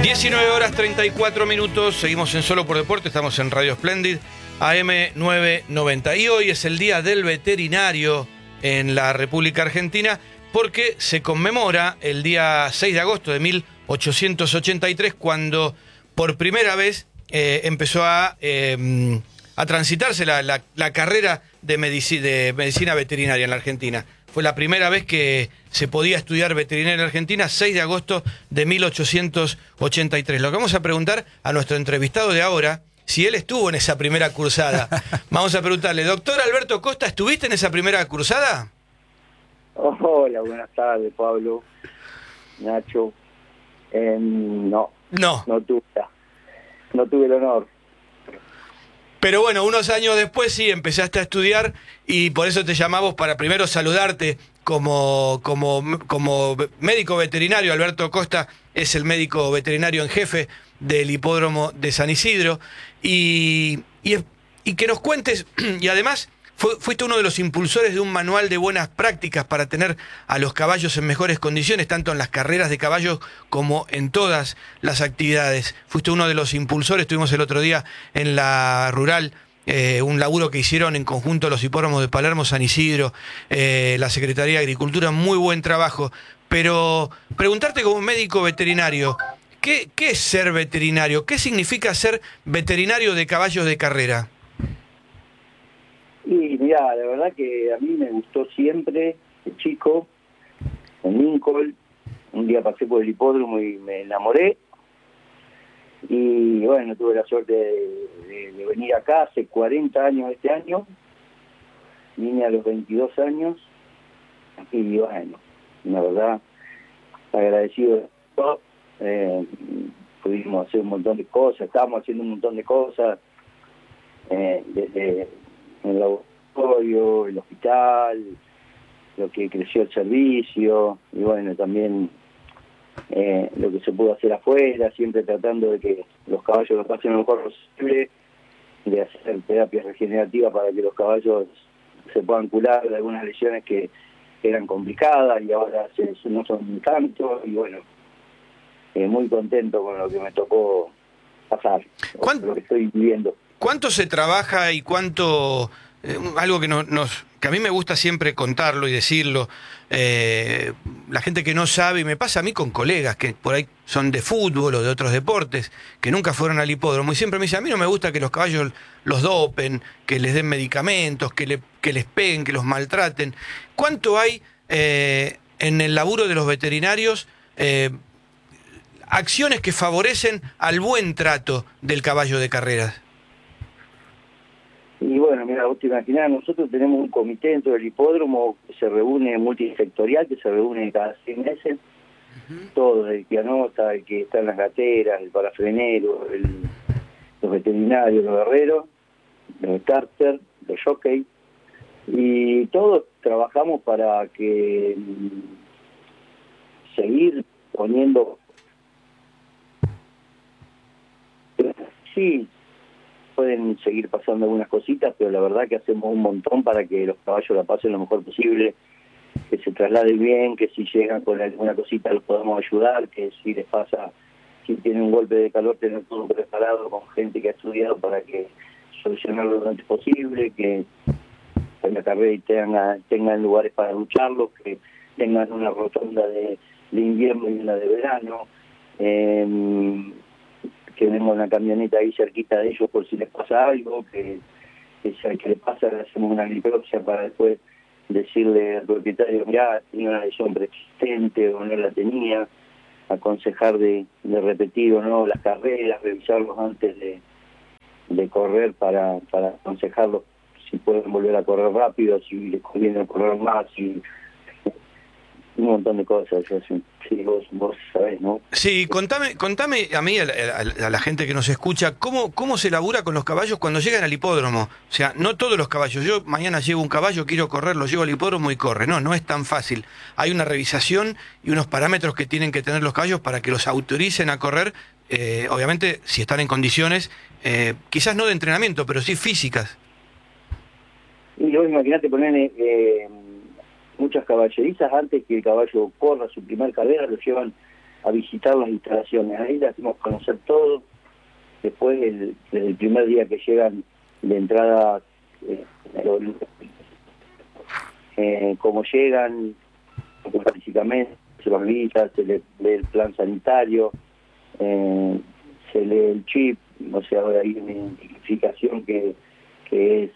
19 horas 34 minutos, seguimos en Solo por Deporte, estamos en Radio Splendid, AM 990. Y hoy es el Día del Veterinario en la República Argentina porque se conmemora el día 6 de agosto de 1883, cuando por primera vez empezó a transitarse la carrera de medicina veterinaria en la Argentina. Fue la primera vez que se podía estudiar veterinaria en Argentina, 6 de agosto de 1883. Lo que vamos a preguntar a nuestro entrevistado de ahora, si él estuvo en esa primera cursada. Vamos a preguntarle, doctor Alberto Costa, ¿estuviste en esa primera cursada? Hola, buenas tardes, Pablo, Nacho. No tuve el honor. Pero bueno, unos años después sí empezaste a estudiar y por eso te llamamos para primero saludarte como médico veterinario. Alberto Costa es el médico veterinario en jefe del hipódromo de San Isidro y que nos cuentes, y además fuiste uno de los impulsores de un manual de buenas prácticas para tener a los caballos en mejores condiciones, tanto en las carreras de caballos como en todas las actividades. Fuiste uno de los impulsores, estuvimos el otro día en la rural, un laburo que hicieron en conjunto los hipódromos de Palermo, San Isidro, la Secretaría de Agricultura, muy buen trabajo. Pero preguntarte como médico veterinario, ¿qué es ser veterinario? ¿Qué significa ser veterinario de caballos de carrera? Y mirá, la verdad que a mí me gustó siempre, de chico, en Lincoln. Un día pasé por el hipódromo y me enamoré. Y bueno, tuve la suerte de venir acá hace 40 años este año. Vine a los 22 años. Y bueno, la verdad, agradecido de todo. Pudimos hacer un montón de cosas, estábamos haciendo un montón de cosas. Desde el laboratorio, el hospital, lo que creció el servicio, y bueno, también lo que se pudo hacer afuera, siempre tratando de que los caballos lo pasen lo mejor posible, de hacer terapias regenerativas para que los caballos se puedan curar de algunas lesiones que eran complicadas y ahora no son tanto, y bueno, muy contento con lo que me tocó pasar, lo que estoy viviendo. ¿Cuánto se trabaja y cuánto, algo que que a mí me gusta siempre contarlo y decirlo, la gente que no sabe, y me pasa a mí con colegas que por ahí son de fútbol o de otros deportes, que nunca fueron al hipódromo, y siempre me dicen, a mí no me gusta que los caballos los dopen, que les den medicamentos, que les peguen, que los maltraten. ¿Cuánto hay en el laburo de los veterinarios acciones que favorecen al buen trato del caballo de carreras? Y bueno, mira, vos te imaginás, nosotros tenemos un comité dentro del hipódromo que se reúne multisectorial, que se reúne cada 6 meses, todo, el que anota, el que está en las gateras, el parafrenero, los veterinarios, los guerreros, los starters, los jockeys, y todos trabajamos para que seguir poniendo... Sí, pueden seguir pasando algunas cositas, pero la verdad que hacemos un montón para que los caballos la pasen lo mejor posible, que se trasladen bien, que si llegan con alguna cosita los podamos ayudar, que si les pasa, si tienen un golpe de calor, tener todo preparado con gente que ha estudiado para que solucionarlo lo antes posible, que en la carrera tengan lugares para lucharlos, que tengan una rotonda de invierno y una de verano, que tenemos una camioneta ahí cerquita de ellos por si les pasa algo, que si al que le pasa le hacemos una necropsia para después decirle al propietario, mirá, tenía una lesión preexistente o no la tenía, aconsejar de repetir o no las carreras, revisarlos antes de correr para aconsejarlos si pueden volver a correr rápido, si les conviene correr más, si... un montón de cosas, sí, vos sabés, ¿no? Sí, contame a mí, a la gente que nos escucha, ¿cómo se labura con los caballos cuando llegan al hipódromo? O sea, no todos los caballos, yo mañana llevo un caballo, quiero correr, lo llevo al hipódromo y corre, no es tan fácil. Hay una revisación y unos parámetros que tienen que tener los caballos para que los autoricen a correr, obviamente si están en condiciones, quizás no de entrenamiento, pero sí físicas. Y vos imaginate poner... muchas caballerizas antes que el caballo corra su primer carrera lo llevan a visitar las instalaciones. Ahí le hacemos conocer todo. Después, desde el primer día que llegan de entrada, cómo llegan, físicamente, se los visita, se les lee el plan sanitario, se lee el chip, o sea, ahora hay una identificación que es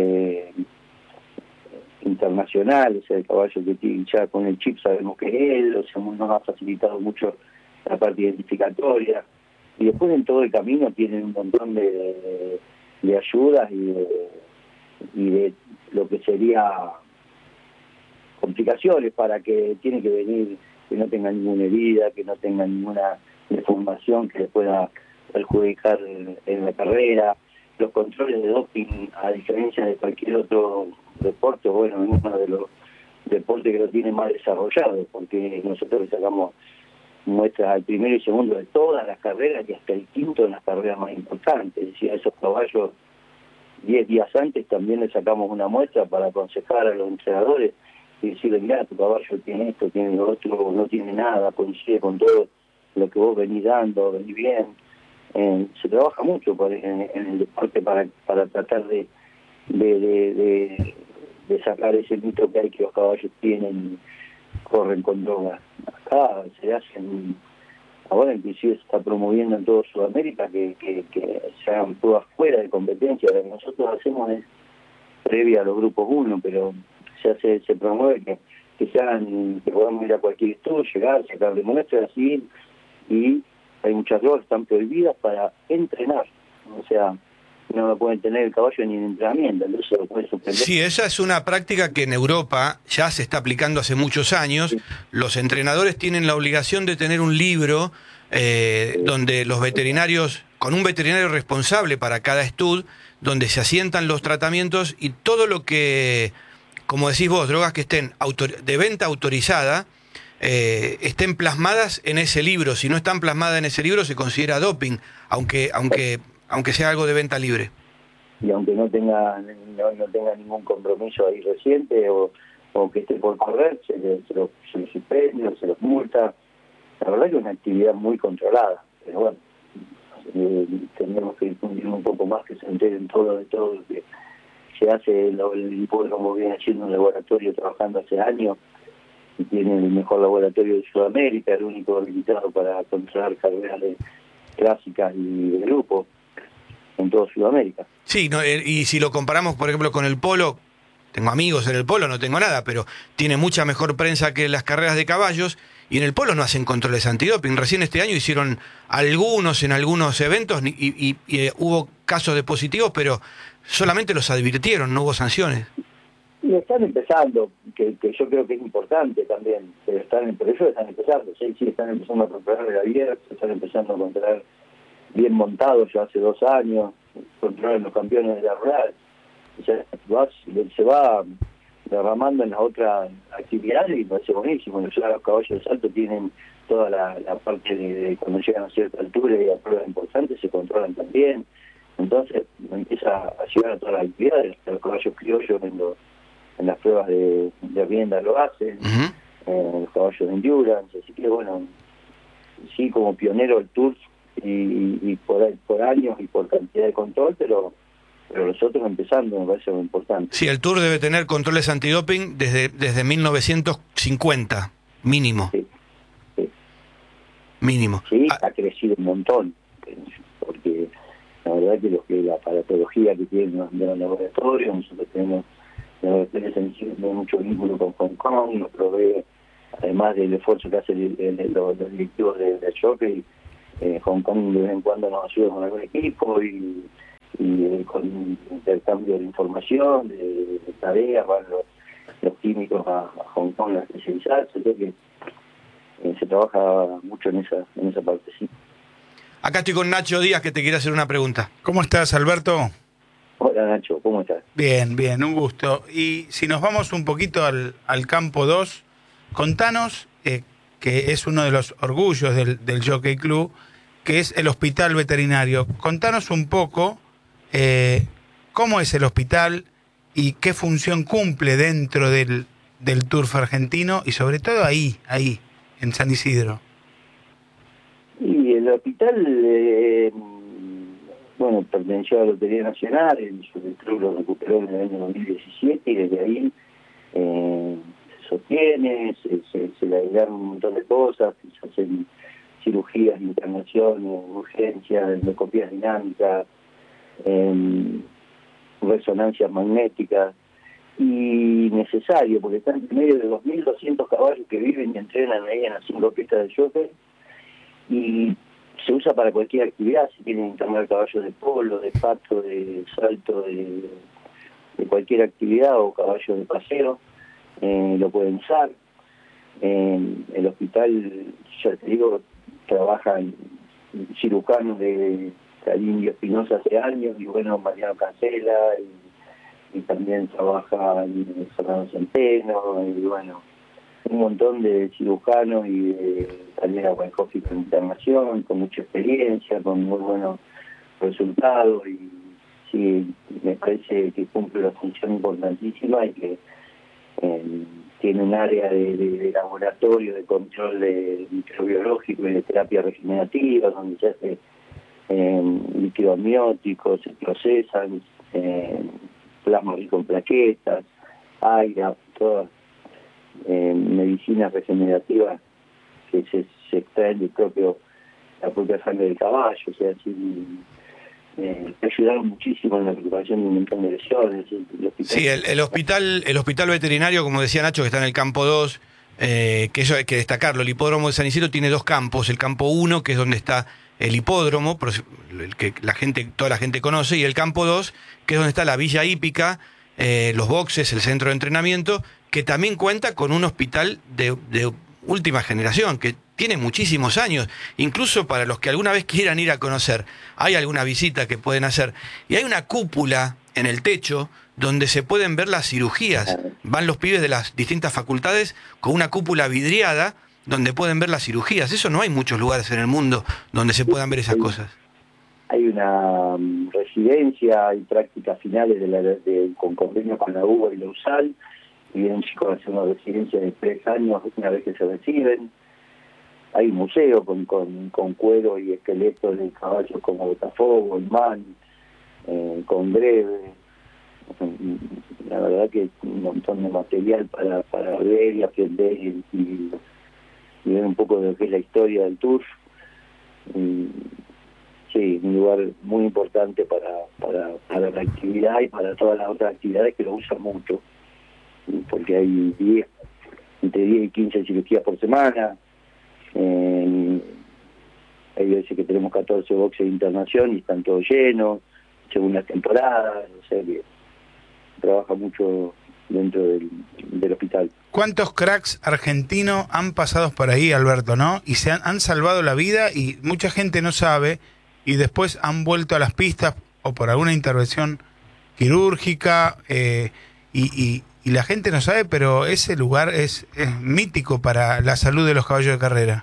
internacional, o sea, el caballo que tiene ya con el chip sabemos que es él, o sea, nos ha facilitado mucho la parte identificatoria, y después en todo el camino tienen un montón de ayudas y de lo que sería complicaciones para que tiene que venir, que no tenga ninguna herida, que no tenga ninguna deformación que le pueda perjudicar en la carrera. Los controles de doping, a diferencia de cualquier otro deporte, bueno, es uno de los deportes que lo tiene más desarrollado, porque nosotros le sacamos muestras al primero y segundo de todas las carreras y hasta el quinto en las carreras más importantes. Es decir, a esos caballos 10 días antes también le sacamos una muestra para aconsejar a los entrenadores y decirle, mira, tu caballo tiene esto, tiene lo otro, no tiene nada, coincide con todo lo que vos venís dando, venís bien. Se trabaja mucho en el deporte para tratar de sacar ese mito que hay que los caballos corren con drogas. Acá se hacen, ahora inclusive se está promoviendo en toda Sudamérica que se hagan pruebas fuera de competencia. Lo que nosotros hacemos es previa a los grupos 1, pero se promueve que se hagan, que podamos ir a cualquier estudio, llegar, sacarle muestras, así, y hay muchas drogas que están prohibidas para entrenar, o sea, no lo pueden tener el caballo ni en entrenamiento, entonces lo pueden suspender. Sí, esa es una práctica que en Europa ya se está aplicando hace muchos años. Sí. Los entrenadores tienen la obligación de tener un libro donde los veterinarios, con un veterinario responsable para cada estudio, donde se asientan los tratamientos y todo lo que, como decís vos, drogas que estén de venta autorizada, estén plasmadas en ese libro. Si no están plasmadas en ese libro se considera doping, aunque sea algo de venta libre. Y aunque no tenga ningún compromiso ahí reciente o que esté por correr, se los suspende o se los multa. La verdad que es una actividad muy controlada, pero bueno, tendremos que difundir un poco más, que se enteren de todo lo que se hace. El hipódromo viene haciendo un laboratorio trabajando hace años y tiene el mejor laboratorio de Sudamérica, el único habilitado para controlar carreras clásicas y de grupo en toda Sudamérica. Sí, no, y si lo comparamos, por ejemplo, con el polo, tengo amigos en el polo, no tengo nada, pero tiene mucha mejor prensa que las carreras de caballos, y en el polo no hacen controles antidoping. Recién este año hicieron algunos en algunos eventos y hubo casos de positivos, pero solamente los advirtieron, no hubo sanciones. Y están empezando, que yo creo que es importante también, pero ellos están empezando, sí, están empezando a controlar el abierto, están empezando a controlar bien montados ya hace 2 años, controlan los campeones de la rural, o sea, se va derramando en las otras actividades y me parece buenísimo. Los caballos de salto tienen toda la parte de cuando llegan a cierta altura y a pruebas importantes se controlan también, entonces empieza a llegar a todas las actividades. Los caballos criollos en las pruebas de rienda lo hacen, los caballos de endurance, así que bueno, sí, como pionero el Tour y por años y por cantidad de control, pero nosotros empezando me parece muy importante. Sí, el Tour debe tener controles antidoping desde 1950, mínimo. Sí. Mínimo. Sí, ha crecido un montón, porque la verdad que la aparatología que tienen los laboratorios, nosotros tenemos laboratorios de mucho vínculo con Hong Kong, nos provee, además del esfuerzo que hacen los directivos de Jockey, Hong Kong de vez en cuando nos ayuda con algún equipo y con intercambio de información, de tareas, van los químicos a Hong Kong a especializarse, creo que se trabaja mucho en esa parte, sí. Acá estoy con Nacho Díaz, que te quiere hacer una pregunta. ¿Cómo estás, Alberto? Hola, Nacho, ¿cómo estás? Bien, un gusto. Y si nos vamos un poquito al campo 2, contanos, que es uno de los orgullos del Jockey Club, que es el hospital veterinario. Contanos un poco cómo es el hospital y qué función cumple dentro del turf argentino y sobre todo ahí, en San Isidro. el hospital, bueno, perteneció a la Lotería Nacional, el club lo recuperó en el año 2017 y desde ahí se sostiene, se le agregaron un montón de cosas, se hacen cirugías, internaciones, urgencias, endoscopías dinámicas, resonancias magnéticas, y necesario, porque están en medio de 2.200 caballos que viven y entrenan ahí en las 5 pistas de jockey, y se usa para cualquier actividad. Si quieren entrenar caballos de polo, de pato, de salto, de cualquier actividad, o caballos de paseo, lo pueden usar. El hospital, ya te digo, trabajan cirujanos de Indio Espinosa hace años, y bueno, Mariano Cancela, y también trabaja Fernando Centeno, y bueno, un montón de cirujanos y de Talera Wajowski con internación, con mucha experiencia, con muy buenos resultados, y sí, me parece que cumple una función importantísima y que tiene un área de laboratorio, de control de microbiológico y de terapia regenerativa, donde se hace líquidos amnióticos, se procesan plasma rico en plaquetas, aire, todas medicinas regenerativas que se extraen de la propia sangre del caballo. O sea, sí, ayudaron muchísimo en la recuperación de un montón de lesiones. Sí, el hospital veterinario, como decía Nacho, que está en el campo 2, que eso hay que destacarlo. El hipódromo de San Isidro tiene 2 campos: el campo 1, que es donde está el hipódromo, el que toda la gente conoce, y el campo 2, que es donde está la villa hípica, los boxes, el centro de entrenamiento, que también cuenta con un hospital de última generación, que tiene muchísimos años. Incluso para los que alguna vez quieran ir a conocer, hay alguna visita que pueden hacer, y hay una cúpula en el techo donde se pueden ver las cirugías. Van los pibes de las distintas facultades con una cúpula vidriada donde pueden ver las cirugías. Eso no hay muchos lugares en el mundo donde se puedan ver esas cosas. Hay una residencia y prácticas finales con convenio con la UBA y la USAL, y vienen chicos a hacer una residencia de 3 años una vez que se reciben. Hay un museo con cuero y esqueletos de caballos como Botafogo, El Man, con Greve. La verdad que un montón de material para ver y aprender y ver un poco de lo que es la historia del turf. Sí, un lugar muy importante para la actividad y para todas las otras actividades que lo usan mucho, porque hay entre 10 y 15 cirugías por semana. Hay veces que tenemos 14 boxes de internación y están todos llenos, según las temporadas. O sea que trabaja mucho dentro del hospital. ¿Cuántos cracks argentinos han pasado por ahí, Alberto, no? Y se han salvado la vida, y mucha gente no sabe, y después han vuelto a las pistas o por alguna intervención quirúrgica, y la gente no sabe, pero ese lugar es mítico para la salud de los caballos de carrera.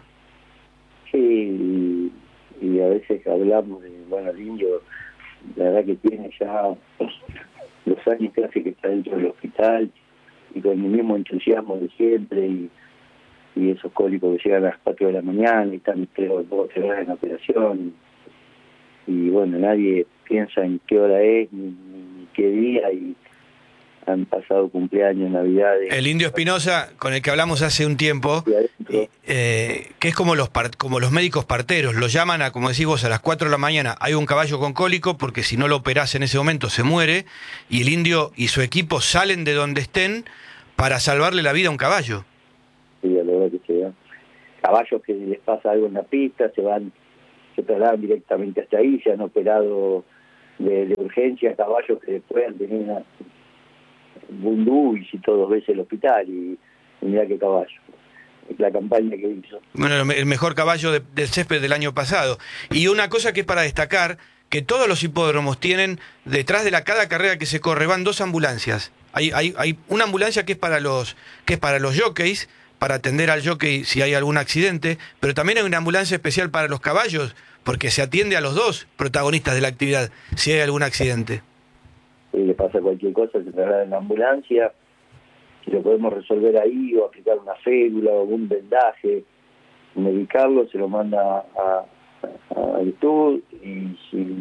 Sí, y a veces hablamos de, bueno, el indio, la verdad que tiene ya los años que hace que está dentro del hospital, y con el mismo entusiasmo de siempre, y esos cólicos que llegan a las 4 de la mañana y están 3 horas en la operación, y bueno, nadie piensa en qué hora es ni qué día, y han pasado cumpleaños, navidades. El Indio Espinosa, con el que hablamos hace un tiempo, que es como los médicos parteros, lo llaman como decís vos, a las 4 de la mañana hay un caballo con cólico, porque si no lo operás en ese momento se muere, y el Indio y su equipo salen de donde estén para salvarle la vida a un caballo. Sí, la verdad que se da. Caballos que les pasa algo en la pista, se trasladan directamente hasta ahí, se han operado de urgencia, caballos que después han tenido una bundú y todos ves el hospital, y mirá qué caballo. Es la campaña que hizo. Bueno, el mejor caballo del césped del año pasado. Y una cosa que es para destacar, que todos los hipódromos tienen, detrás de cada carrera que se corre, van 2 ambulancias. Hay una ambulancia que es para los jockeys, para atender al jockey si hay algún accidente, pero también hay una ambulancia especial para los caballos, porque se atiende a los 2 protagonistas de la actividad si hay algún accidente. Si le pasa cualquier cosa, se traslada en la ambulancia. Si lo podemos resolver ahí, o aplicar una férula o un vendaje, medicarlo, se lo manda a a virtud, y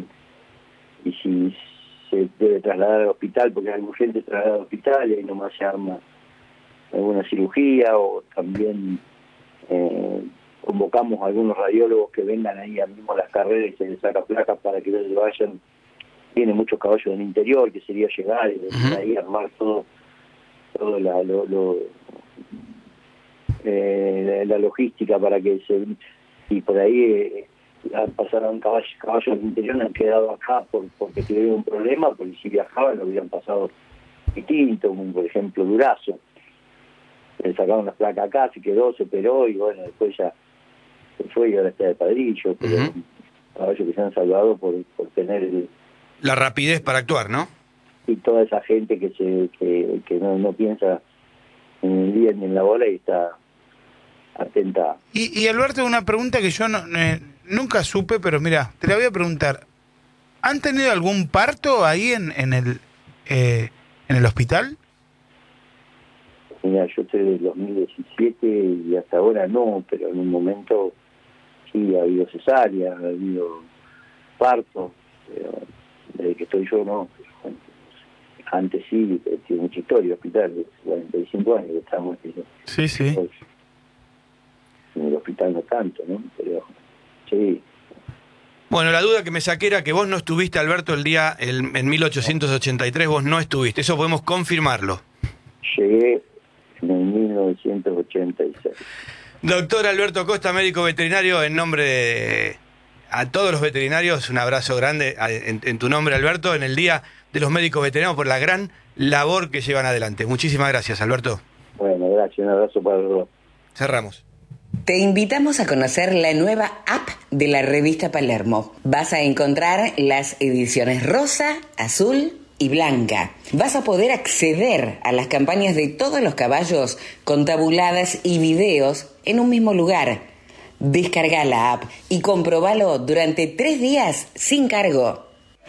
si se debe trasladar al hospital, porque hay urgente trasladar al hospital, y ahí nomás se arma alguna cirugía, o también convocamos a algunos radiólogos que vengan ahí al mismo a las carreras y se les saca placas para que ellos vayan. Tiene muchos caballos del interior, que sería llegar y ahí armar todo la logística para que y por ahí pasaron caballos del interior, han quedado acá porque tuvieron un problema, porque si viajaban lo hubieran pasado distinto, como por ejemplo Durazo. Le sacaron las placas acá, se quedó, se operó, y bueno, después ya se fue y ahora está de padrillo, pero caballos que se han salvado por tener la rapidez para actuar, ¿no? Y toda esa gente que no piensa en el día ni en la bola y está atenta. Y Alberto, una pregunta que yo nunca supe, pero mira, te la voy a preguntar. ¿Han tenido algún parto ahí en el hospital? Mira, yo estoy del 2017 y hasta ahora no, pero en un momento sí ha habido cesárea, ha habido parto, pero desde que estoy yo no. Antes sí, tiene mucha historia el hospital, 45 años que estamos. Sí. En el hospital no tanto, ¿no? Pero sí. Bueno, la duda que me saqué era que vos no estuviste, Alberto, en 1883, vos no estuviste, eso podemos confirmarlo. Llegué en 1986. Doctor Alberto Costa, médico veterinario, en nombre de a todos los veterinarios, un abrazo grande en tu nombre, Alberto, en el Día de los Médicos Veterinarios, por la gran labor que llevan adelante. Muchísimas gracias, Alberto. Bueno, gracias, un abrazo para los dos. Cerramos. Te invitamos a conocer la nueva app de la revista Palermo. Vas a encontrar las ediciones rosa, azul y blanca. Vas a poder acceder a las campañas de todos los caballos con tabuladas y videos en un mismo lugar. Descarga la app y comprobalo durante 3 días sin cargo.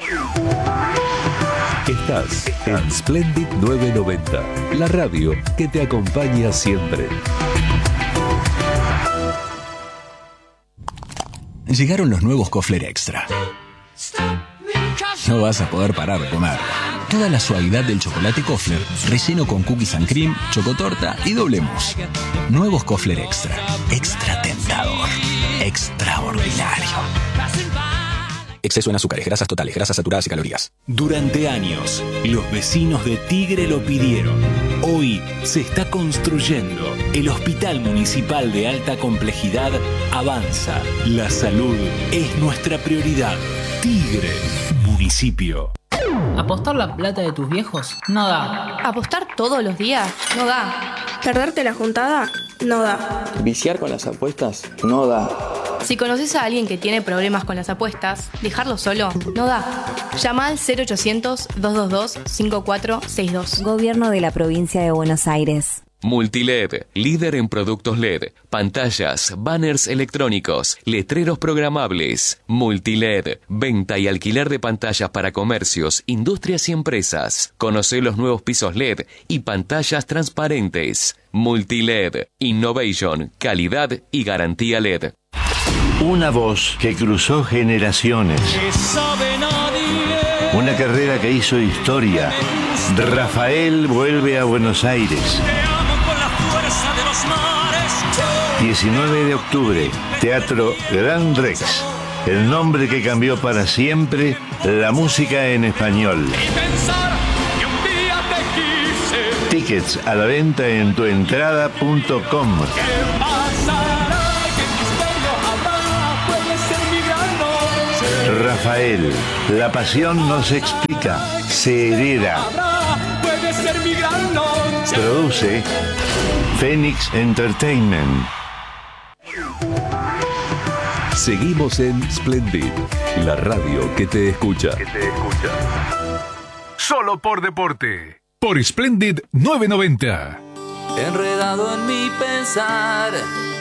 Estás en Splendid 990, la radio que te acompaña siempre. Llegaron los nuevos Kofler Extra. No vas a poder parar de comer. Toda la suavidad del chocolate Kofler, relleno con cookies and cream, chocotorta y doble mousse. Nuevos Kofler Extra. Extra tentador. Extraordinario. Exceso en azúcares, grasas totales, grasas saturadas y calorías. Durante años, los vecinos de Tigre lo pidieron. Hoy se está construyendo. El Hospital Municipal de Alta Complejidad avanza. La salud es nuestra prioridad. Tigre, municipio. ¿Apostar la plata de tus viejos? No da. ¿Apostar todos los días? No da. ¿Perderte la juntada? No da. ¿Viciar con las apuestas? No da. Si conoces a alguien que tiene problemas con las apuestas, dejarlo solo no da. Llama al 0800-222-5462. Gobierno de la Provincia de Buenos Aires. Multiled, líder en productos LED, pantallas, banners electrónicos, letreros programables. Multiled, venta y alquiler de pantallas para comercios, industrias y empresas. Conoce los nuevos pisos LED y pantallas transparentes. Multiled, innovation, calidad y garantía LED. Una voz que cruzó generaciones. Una carrera que hizo historia. Rafael vuelve a Buenos Aires. 19 de octubre, Teatro Gran Rex. El nombre que cambió para siempre la música en español. Tickets a la venta en tuentrada.com. Rafael, la pasión no se explica, se hereda. Produce Phoenix Entertainment. Seguimos en Splendid, la radio que te escucha. Solo por deporte. Por Splendid 990. Enredado en mi pensar,